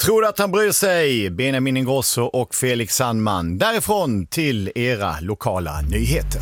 Tror du att han bryr sig? Benjamin Ingrosso och Felix Sandman. Därifrån till era lokala nyheter.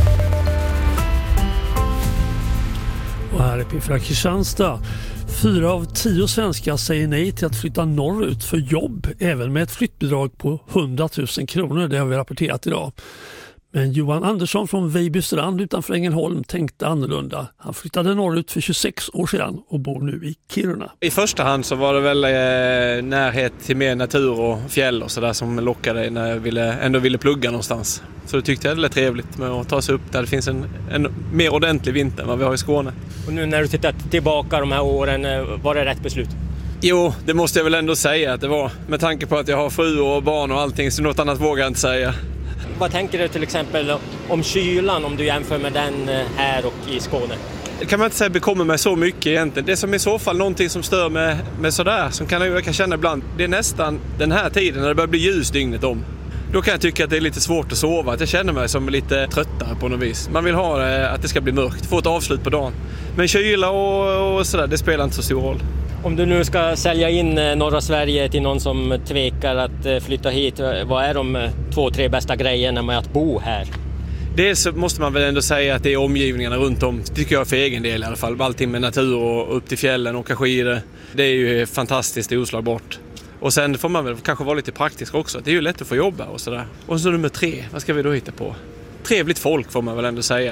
Och här är Piffra Kristianstad. 4 av 10 svenskar säger nej till att flytta norrut för jobb, även med ett flyttbidrag på 100 000 kronor. Det har vi rapporterat idag. Men Johan Andersson från Vejbystrand utanför Ängelholm tänkte annorlunda. Han flyttade norrut för 26 år sedan och bor nu i Kiruna. I första hand så var det väl närhet till mer natur och fjäll och sådär som lockade när jag ändå ville plugga någonstans. Så det tyckte jag det var trevligt med att ta sig upp där det finns en mer ordentlig vinter än vad vi har i Skåne. Och nu när du tittar tillbaka de här åren, var det rätt beslut? Jo, det måste jag väl ändå säga att det var. Med tanke på att jag har fru och barn och allting, så något annat vågar jag inte säga. Vad tänker du till exempel om kylan om du jämför med den här och i Skåne? Det kan man inte säga bekommer mig så mycket egentligen. Det som i så fall någonting som stör med sådär, som jag kan känna ibland, det är nästan den här tiden när det börjar bli ljus dygnet om. Då kan jag tycka att det är lite svårt att sova, att jag känner mig som lite tröttare på något vis. Man vill ha att det ska bli mörkt, få ett avslut på dagen. Men kyla och sådär, det spelar inte så stor roll. Om du nu ska sälja in norra Sverige till någon som tvekar att flytta hit, vad är de 2-3 bästa grejerna med att bo här? Dels så måste man väl ändå säga att det är omgivningarna runt om, tycker jag för egen del i alla fall. Allting med natur och upp till fjällen och åka skidor. Det är ju fantastiskt oslagbart. Och sen får man väl kanske vara lite praktisk också. Det är ju lätt att få jobba och sådär. Och så nummer 3, vad ska vi då hitta på? Trevligt folk får man väl ändå säga.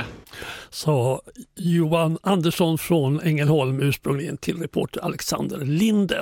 Så Johan Andersson från Ängelholm, ursprungligen till reporter Alexander Linder.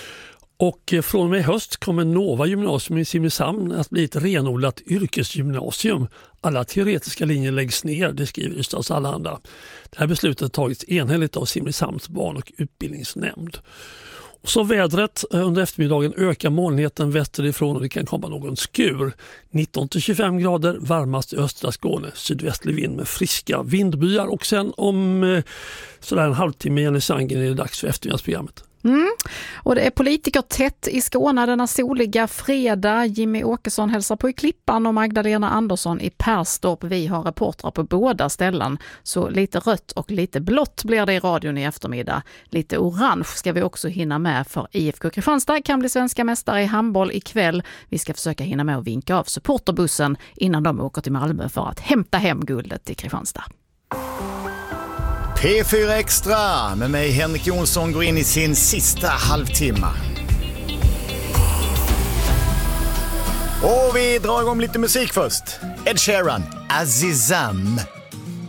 Och från och med höst kommer Nova gymnasium i Simrishamn att bli ett renodlat yrkesgymnasium. Alla teoretiska linjer läggs ner, det skriver Ystads Allehanda. Det här beslutet har tagits enhälligt av Simrishamns barn- och utbildningsnämnd. Och så vädret under eftermiddagen ökar molnigheten västerifrån och det kan komma någon skur. 19-25 grader, varmast i östra Skåne, sydvästlig vind med friska vindbyar. Och sen om sådär en halvtimme Jenny Sandgren är det dags för eftermiddagsprogrammet. Och det är politiker tätt i Skåne denna soliga fredag. Jimmy Åkesson hälsar på i Klippan och Magdalena Andersson i Perstorp. Vi har reportrar på båda ställen. Så lite rött och lite blått blir det i radion i eftermiddag. Lite orange ska vi också hinna med, för IFK Kristianstad kan bli svenska mästare i handboll ikväll. Vi ska försöka hinna med att vinka av supporterbussen innan de åker till Malmö för att hämta hem guldet i Kristianstad. P4 Extra med mig Henrik Jonsson går in i sin sista halvtimme. Och vi drar igång lite musik först. Ed Sheeran, Azizam.